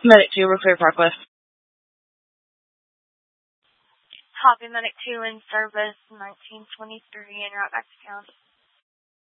Medic 2, Rockaway Parkway. Copy, Medic 2 in service, 1923, and route back to town.